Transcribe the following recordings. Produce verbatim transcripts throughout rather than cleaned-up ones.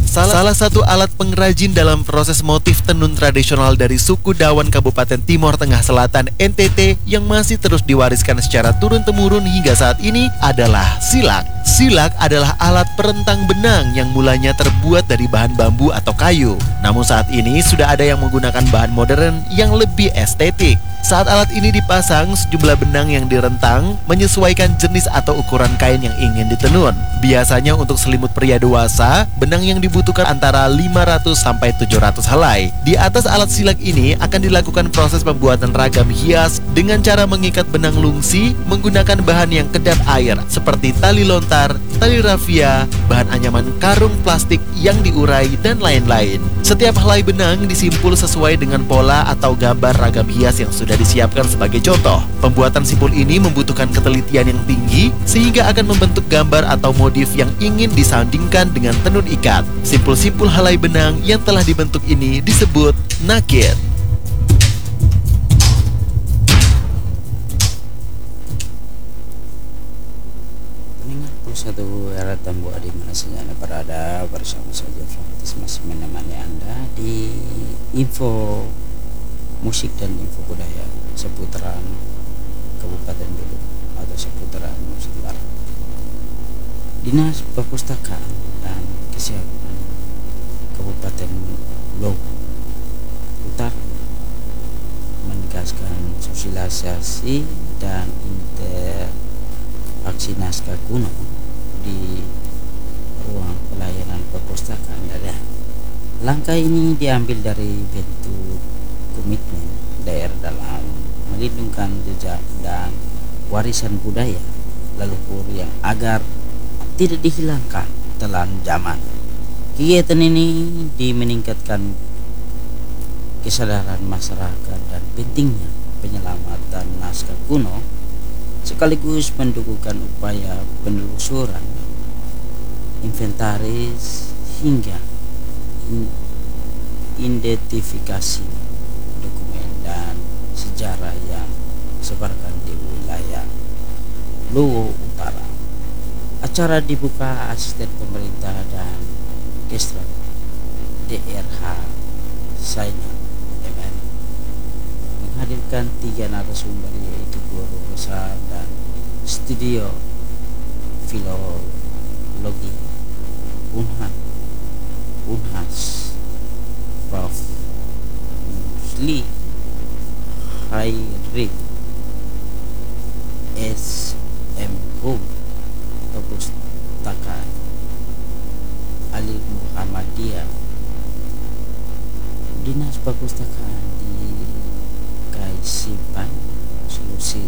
Salah, salah satu alat pengrajin dalam proses motif tenun tradisional dari suku Dawan Kabupaten Timor Tengah Selatan N T T yang masih terus diwariskan secara turun-temurun hingga saat ini adalah silak. Silak adalah alat perentang benang yang mulanya terbuat dari bahan bambu atau kayu. Namun saat ini sudah ada yang menggunakan bahan modern yang lebih estetik. Saat alat ini dipasang, sejumlah benang yang direntang menyesuaikan jenis atau ukuran kain yang ingin ditenun. Biasanya untuk selimut pria dewasa, benang yang dibutuhkan antara lima ratus sampai tujuh ratus helai. Di atas alat silak ini akan dilakukan proses pembuatan ragam hias dengan cara mengikat benang lungsi menggunakan bahan yang kedap air seperti tali lontar, tali rafia, bahan anyaman karung plastik yang diurai, dan lain-lain. Setiap helai benang disimpul sesuai dengan pola atau gambar ragam hias yang sudah disiapkan sebagai contoh. Pembuatan simpul ini membutuhkan ketelitian yang tinggi sehingga akan membentuk gambar atau motif yang ingin disandingkan dengan tenun ikat. Simpul-simpul helai benang yang telah dibentuk ini disebut nakit. Satu era Tambu Adi mana saja Anda berada, bersama saja Frantis masih menemani Anda di info musik dan info budaya seputaran Kabupaten Belu atau seputaran Nusantara. Dinas Perpustakaan dan Kesehatan Kabupaten Lombok Utara menegaskan sosialisasi dan interaksi naskah kuno di ruang pelayanan perpustakaan daerah. Langkah ini diambil dari bentuk komitmen daerah dalam melindungi jejak dan warisan budaya leluhur yang agar tidak dihilangkan telan zaman. Kegiatan ini dimeningkatkan kesadaran masyarakat dan pentingnya penyelamatan naskah kuno, sekaligus mendukungkan upaya penelusuran, inventaris hingga identifikasi dokumen dan sejarah yang disebarkan di wilayah Luwu Utara. Acara dibuka Asisten Pemerintah dan Kestra D R H Saina M N menghadirkan tiga narasumber, yaitu guru besar dan studio filologi Unhan Unhas Prof Musli Khairi S M Hum Perpustakaan Ali Muhammadiyah. Dinas Perpustakaan di Kaisipan solusi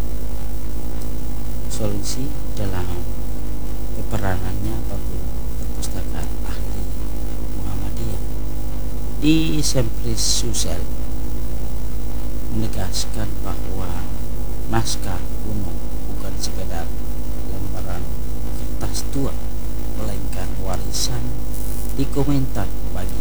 solusi dalam peperanannya perpustakaan ahli Muhammadiyah di Sempris Susel menegaskan bahwa naskah kuno bukan sekedar lembaran kertas tua, melainkan warisan dokumentar bagi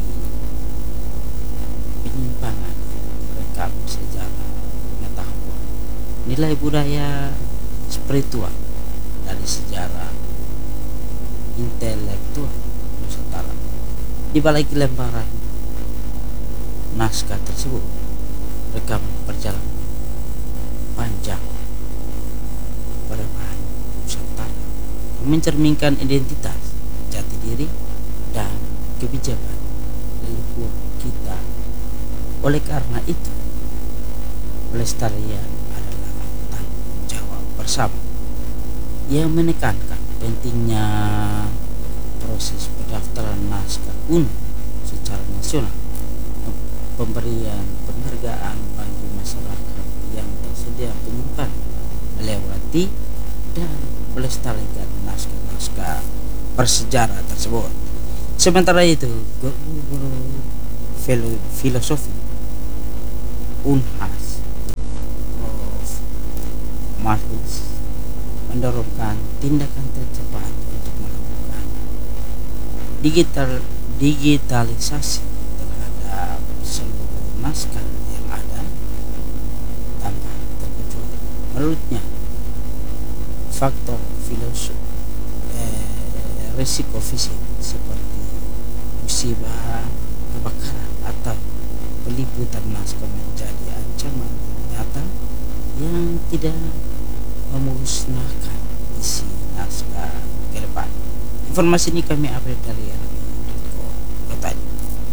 penyimpangan rekam sejarah, pengetahuan, nilai budaya spiritual dari sejarah intelektual Nusantara. Di balik lembaran naskah tersebut, rekam perjalanan panjang perubahan Nusantara mencerminkan identitas, jati diri, dan kebijakan leluhur kita. Oleh karena itu, pelestarian adalah tanggung jawab bersama yang menekankan pentingnya proses pendaftaran naskah kuno secara nasional, pemberian penghargaan bagi masyarakat yang tersedia penyimpan, melewati dan melestarikan naskah-naskah bersejarah tersebut. Sementara itu, guru filosofi Unhas Prof Marhus mendorongkan tindakan tercepat untuk melakukan digital digitalisasi terhadap seluruh naskah yang ada tanpa terkecuali. Menurutnya, faktor filosofi eh, risiko fisik seperti musibah kebakaran atau peliputan naskah menjadi ancaman nyata yang tidak memusnahkan isi naskah ke depan. Informasi ini kami update dari r b titik co titik i d.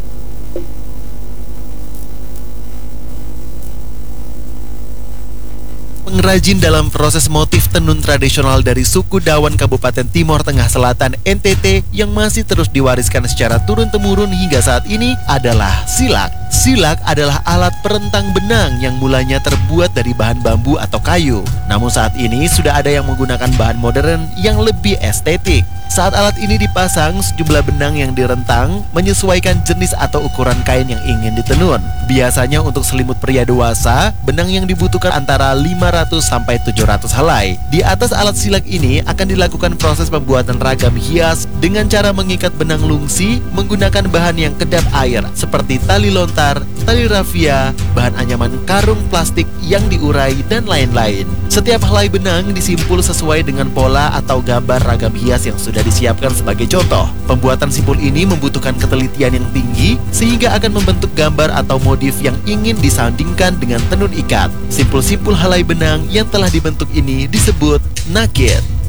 Pengrajin dalam proses motif tenun tradisional dari suku Dawan Kabupaten Timor Tengah Selatan N T T yang masih terus diwariskan secara turun-temurun hingga saat ini adalah silak. Silak adalah alat perentang benang yang mulanya terbuat dari bahan bambu atau kayu. Namun saat ini sudah ada yang menggunakan bahan modern yang lebih estetik. Saat alat ini dipasang, sejumlah benang yang direntang menyesuaikan jenis atau ukuran kain yang ingin ditenun. Biasanya untuk selimut pria dewasa, benang yang dibutuhkan antara lima ratus sampai tujuh ratus helai. Di atas alat silak ini akan dilakukan proses pembuatan ragam hias dengan cara mengikat benang lungsi menggunakan bahan yang kedap air seperti tali lontar, tali rafia, bahan anyaman karung plastik yang diurai, dan lain-lain. Setiap helai benang disimpul sesuai dengan pola atau gambar ragam hias yang sudah disiapkan sebagai contoh. Pembuatan simpul ini membutuhkan ketelitian yang tinggi sehingga akan membentuk gambar atau motif yang ingin disandingkan dengan tenun ikat. Simpul-simpul helai benang yang telah dibentuk ini disebut nakit.